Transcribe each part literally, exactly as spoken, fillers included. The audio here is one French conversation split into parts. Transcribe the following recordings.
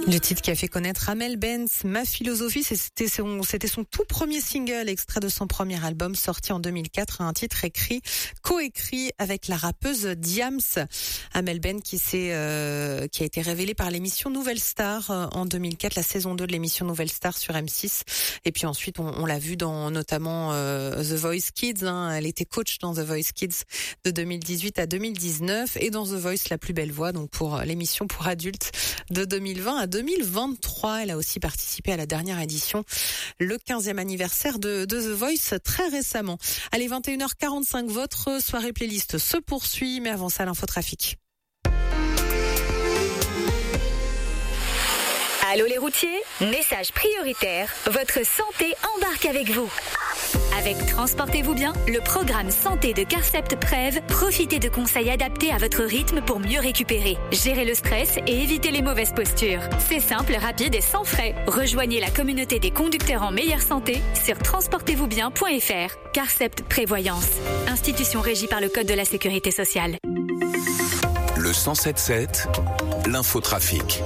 Le titre qui a fait connaître Amel Benz, Ma philosophie, c'était son, c'était son tout premier single, extrait de son premier album sorti en deux mille quatre, un titre écrit, coécrit avec la rappeuse Diams. Amel Benz qui s'est, euh, qui a été révélée par l'émission Nouvelle Star euh, en deux mille quatre, la saison deux de l'émission Nouvelle Star sur M six. Et puis ensuite, on, on l'a vu dans notamment euh, The Voice Kids. Hein, elle était coach dans The Voice Kids de deux mille dix-huit à deux mille dix-neuf et dans The Voice La Plus Belle Voix, donc pour l'émission pour adultes de deux mille vingt à deux mille vingt-trois. Elle a aussi participé à la dernière édition, le quinzième anniversaire de, de The Voice très récemment. Allez, vingt et une heures quarante-cinq, votre soirée playlist se poursuit, mais avant ça, l'infotrafic. Allô les routiers, message prioritaire, votre santé embarque avec vous. Avec Transportez-vous bien, le programme santé de Carcept Prev, profitez de conseils adaptés à votre rythme pour mieux récupérer, gérer le stress et éviter les mauvaises postures. C'est simple, rapide et sans frais. Rejoignez la communauté des conducteurs en meilleure santé sur transportez vous bien point f r. Carcept Prévoyance, institution régie par le Code de la Sécurité sociale. Le cent sept sept, l'infotrafic.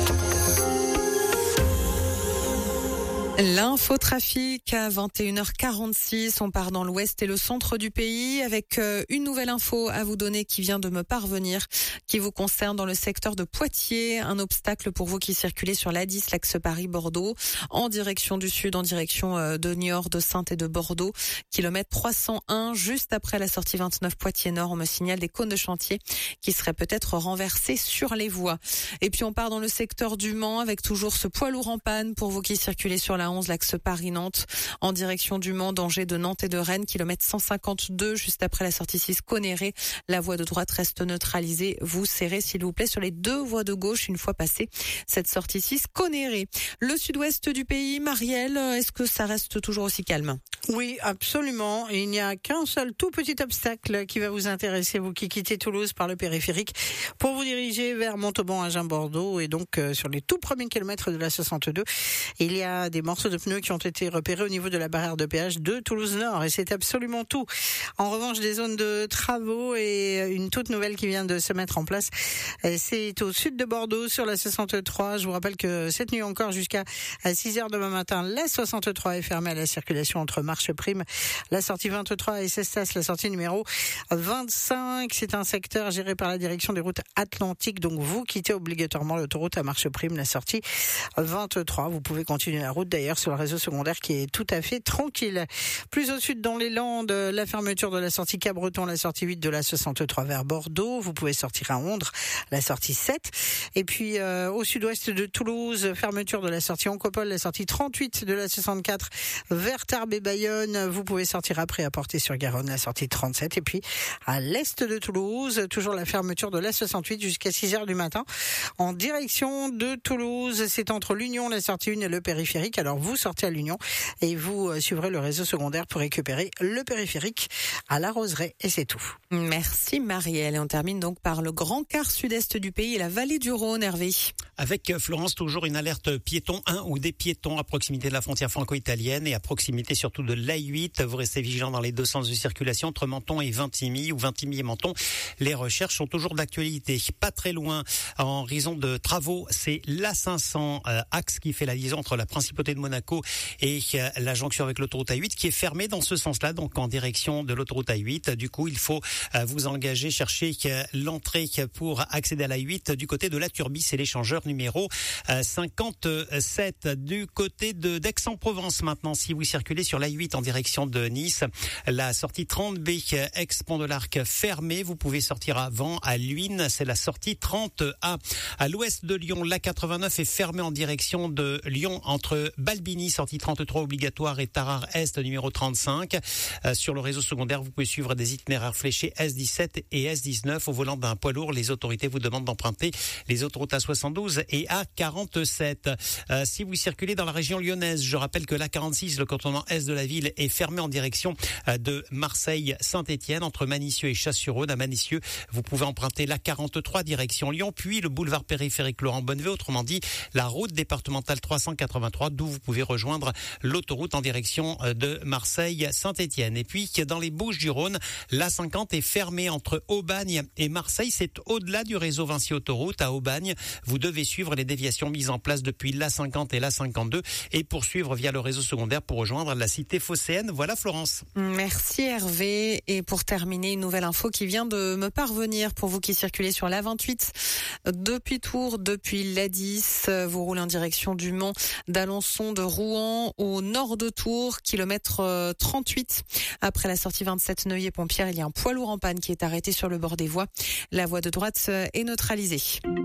L'infotrafic à vingt et une heures quarante-six, on part dans l'ouest et le centre du pays avec une nouvelle info à vous donner qui vient de me parvenir, qui vous concerne dans le secteur de Poitiers. Un obstacle pour vous qui circulez sur l'A dix, l'axe Paris-Bordeaux, en direction du sud, en direction de Niort, de Saintes et de Bordeaux. Kilomètre trois cent un, juste après la sortie vingt-neuf Poitiers-Nord, on me signale des cônes de chantier qui seraient peut-être renversés sur les voies. Et puis on part dans le secteur du Mans avec toujours ce poids lourd en panne pour vous qui circulez sur la onze, l'axe Paris-Nantes, en direction du Mans, danger de Nantes et de Rennes, kilomètre cent cinquante-deux, juste après la sortie six Conéré. La voie de droite reste neutralisée. Vous serrez, s'il vous plaît, sur les deux voies de gauche une fois passée cette sortie six Conéré. Le sud-ouest du pays, Marielle, est-ce que ça reste toujours aussi calme ? Oui, absolument. Il n'y a qu'un seul tout petit obstacle qui va vous intéresser, vous qui quittez Toulouse par le périphérique, pour vous diriger vers Montauban, Agen, Bordeaux, et donc euh, sur les tout premiers kilomètres de la soixante-deux, il y a des morceaux de pneus qui ont été repérés au niveau de la barrière de péage de Toulouse-Nord, et c'est absolument tout. En revanche, des zones de travaux et une toute nouvelle qui vient de se mettre en place, c'est au sud de Bordeaux, sur la soixante-trois. Je vous rappelle que cette nuit encore, jusqu'à six heures demain matin, la soixante-trois est fermée à la circulation entre Marche Prime, la sortie vingt-trois et Cestas, la sortie numéro vingt-cinq. C'est un secteur géré par la direction des routes atlantiques, donc vous quittez obligatoirement l'autoroute à Marche Prime, la sortie vingt-trois. Vous pouvez continuer la route d'ailleurs sur le réseau secondaire qui est tout à fait tranquille. Plus au sud dans les Landes, la fermeture de la sortie Cabreton, la sortie huit de la soixante-trois vers Bordeaux. Vous pouvez sortir à Ondres, la sortie sept. Et puis euh, au sud-ouest de Toulouse, fermeture de la sortie Oncopole, la sortie trente-huit de la soixante-quatre vers Tarbes et Bayonne. Vous pouvez sortir après à Portée-sur-Garonne, la sortie trente-sept. Et puis à l'est de Toulouse, toujours la fermeture de la soixante-huit jusqu'à six heures du matin en direction de Toulouse. C'est entre l'Union, la sortie un et le périphérique. Alors vous sortez à l'Union et vous suivrez le réseau secondaire pour récupérer le périphérique à la Roseraie, et c'est tout. Merci Marielle. Et on termine donc par le grand quart sud-est du pays et la vallée du Rhône, Hervé. Avec Florence, toujours une alerte piéton un ou des piétons à proximité de la frontière franco-italienne et à proximité surtout de l'A huit. Vous restez vigilants dans les deux sens de circulation entre Menton et Vintimille ou Vintimille et Menton. Les recherches sont toujours d'actualité. Pas très loin, en raison de travaux, c'est l'A cinq cents, euh, axe qui fait la liaison entre la Principauté de Monaco et euh, la jonction avec l'autoroute A huit qui est fermée dans ce sens-là, donc en direction de l'autoroute A huit. Du coup, il faut euh, vous engager, chercher euh, l'entrée pour accéder à l'A huit du côté de la Turbie. C'est l'échangeur numéro euh, cinquante-sept. Du côté de d'Aix-en-Provence maintenant, si vous circulez sur l'A huit en direction de Nice, la sortie trente B ex-Pont de l'Arc fermée. Vous pouvez sortir avant à Luynes, c'est la sortie trente A. À l'ouest de Lyon, l'A quatre-vingt-neuf est fermée en direction de Lyon entre Balbini, sortie trente-trois obligatoire, et Tarare Est numéro trente-cinq. Euh, sur le réseau secondaire, vous pouvez suivre des itinéraires fléchés S dix-sept et S dix-neuf. Au volant d'un poids lourd, les autorités vous demandent d'emprunter les autoroutes A soixante-douze et A quarante-sept. Euh, si vous circulez dans la région lyonnaise, je rappelle que l'A quarante-six, le contournement est de la ville, est fermé en direction de Marseille-Saint-Étienne entre Manicieux et Chasse-sur-Rhône. À Manicieux, vous pouvez emprunter l'A quarante-trois direction Lyon, puis le boulevard périphérique Laurent Bonnevay, autrement dit la route départementale trois cent quatre-vingt-trois, d'où vous vous pouvez rejoindre l'autoroute en direction de Marseille-Saint-Étienne. Et puis, dans les Bouches-du-Rhône, l'A cinquante est fermée entre Aubagne et Marseille. C'est au-delà du réseau Vinci Autoroute. À Aubagne, vous devez suivre les déviations mises en place depuis l'A cinquante et l'A cinquante-deux et poursuivre via le réseau secondaire pour rejoindre la cité phocéenne. Voilà, Florence. Merci Hervé. Et pour terminer, une nouvelle info qui vient de me parvenir pour vous qui circulez sur l'A vingt-huit depuis Tours, depuis l'A dix. Vous roulez en direction du Mans, d'Alençon, de Rouen, au nord de Tours, kilomètre trente-huit. Après la sortie vingt-sept Neuilly-Pompière, il y a un poids lourd en panne qui est arrêté sur le bord des voies. La voie de droite est neutralisée.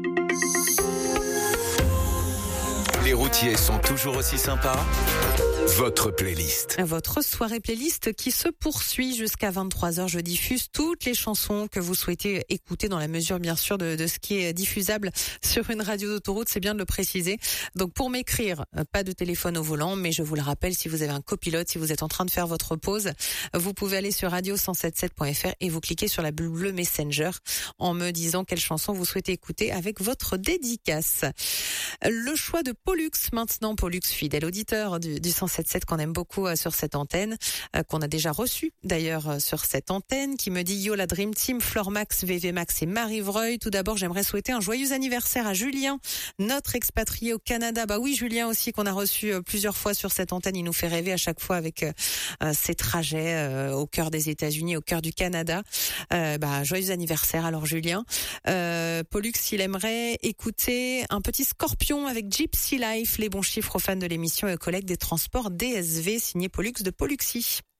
Les routiers sont toujours aussi sympas. Votre playlist. Votre soirée playlist qui se poursuit jusqu'à vingt-trois heures. Je diffuse toutes les chansons que vous souhaitez écouter dans la mesure, bien sûr, de, de ce qui est diffusable sur une radio d'autoroute. C'est bien de le préciser. Donc, pour m'écrire, pas de téléphone au volant, mais je vous le rappelle, si vous avez un copilote, si vous êtes en train de faire votre pause, vous pouvez aller sur radio cent soixante-sept point f r et vous cliquez sur la bleue Messenger en me disant quelle chanson vous souhaitez écouter avec votre dédicace. Le choix de Pollux maintenant. Pollux, fidèle auditeur du, du cent soixante-sept qu'on aime beaucoup euh, sur cette antenne, euh, qu'on a déjà reçu d'ailleurs euh, sur cette antenne, qui me dit yo la Dream Team, Flore Max, V V Max et Marie Vreuil. Tout d'abord, j'aimerais souhaiter un joyeux anniversaire à Julien, notre expatrié au Canada. Bah oui, Julien aussi qu'on a reçu euh, plusieurs fois sur cette antenne. Il nous fait rêver à chaque fois avec euh, euh, ses trajets euh, au cœur des États-Unis, au cœur du Canada. Euh, bah joyeux anniversaire alors Julien. Euh, Pollux, il aimerait écouter un petit Scorpion avec Gypsy Life. Les bons chiffres aux fans de l'émission et aux collègues des transports D S V, signé Pollux de Polluxy.